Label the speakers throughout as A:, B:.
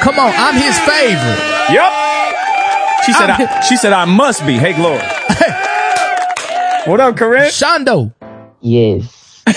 A: Come on, I'm his favorite.
B: Yep. She said I must be. Hey, Glory. What up, Corinne?
A: Shondo.
C: Yes.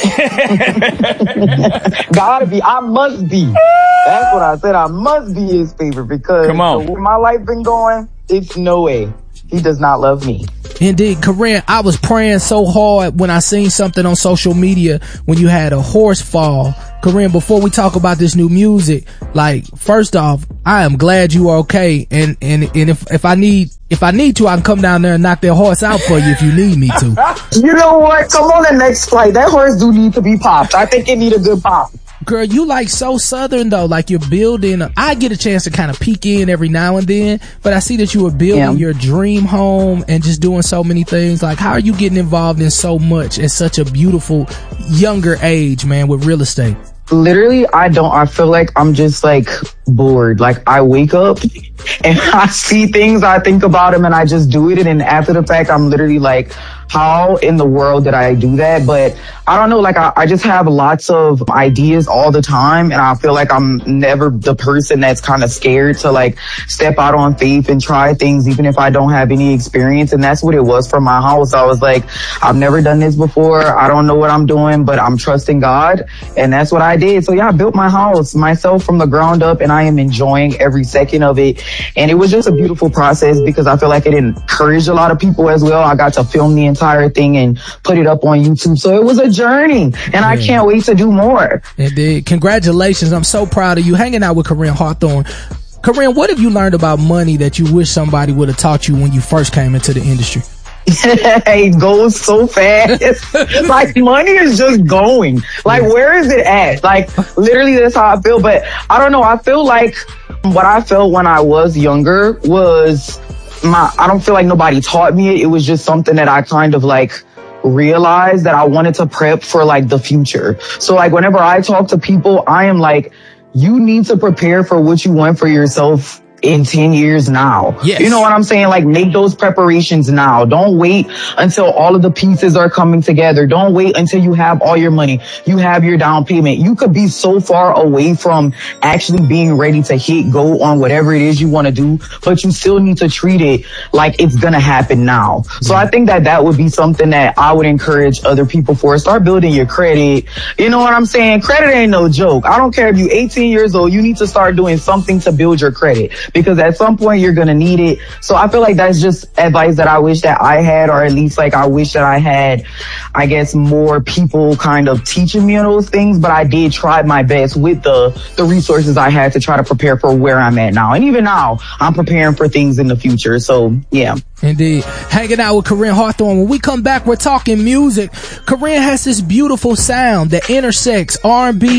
C: Gotta be. I must be. That's what I said. I must be his favorite because
B: come on.
C: The way my life been going, it's no way. He does not love me.
A: Indeed. Corinne, I was praying so hard when I seen something on social media when you had a horse fall. Corinne, before we talk about this new music, like, first off, I am glad you are okay. And if I need to, I can come down there and knock that horse out for you if you need me to.
C: You know what? Come on the next flight. That horse do need to be popped. I think it need a good pop.
A: Girl, you like so Southern though, like you're building. I get a chance to kind of peek in every now and then, but I see that you were building your dream home and just doing so many things. Like, how are you getting involved in so much at such a beautiful younger age, man, with real estate?
C: Literally, I feel like I'm just like bored. Like, I wake up and I see things, I think about them, and I just do it. And then after the fact, I'm literally like, how in the world did I do that? But I don't know, like I just have lots of ideas all the time, and I feel like I'm never the person that's kind of scared to like step out on faith and try things even if I don't have any experience. And that's what it was for my house. I was like, I've never done this before. I don't know what I'm doing, but I'm trusting God. And that's what I did. So yeah, I built my house myself from the ground up, and I am enjoying every second of it. And it was just a beautiful process because I feel like it encouraged a lot of people as well. I got to film the entire thing and put it up on YouTube. So it was a journey, and I can't wait to do more.
A: Indeed. Congratulations. I'm so proud of you hanging out with Corinne Hawthorne. Corinne, what have you learned about money that you wish somebody would have taught you when you first came into the industry?
C: It goes so fast. Like, money is just going. Like, where is it at? Like, literally, that's how I feel. But I don't know. I feel like what I felt when I was younger was I don't feel like nobody taught me it. It was just something that I kind of like realized that I wanted to prep for like the future. So like whenever I talk to people, I am like, you need to prepare for what you want for yourself in 10 years now.
A: Yes.
C: You know what I'm saying? Like, make those preparations now. Don't wait until all of the pieces are coming together. Don't wait until you have all your money. You have your down payment. You could be so far away from actually being ready to hit go on whatever it is you want to do, but you still need to treat it like it's going to happen now. So I think that would be something that I would encourage other people for. Start building your credit. You know what I'm saying? Credit ain't no joke. I don't care if you're 18 years old. You need to start doing something to build your credit, because at some point you're going to need it. So I feel like that's just advice that I wish that I had, or at least like I wish that I had, I guess, more people kind of teaching me on those things. But I did try my best with the resources I had to try to prepare for where I'm at now. And even now, I'm preparing for things in the future. So, yeah.
A: Indeed. Hanging out with Corinne Hawthorne. When we come back, we're talking music. Corinne has this beautiful sound that intersects R&B